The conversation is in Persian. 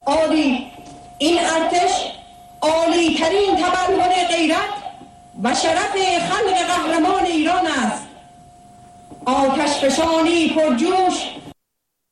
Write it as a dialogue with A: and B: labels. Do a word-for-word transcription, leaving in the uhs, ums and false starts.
A: عالی، این ارتش عالی ترین تبلور غیرت و شرف خلق قهرمان ایران است. آتشفشانی پرجوش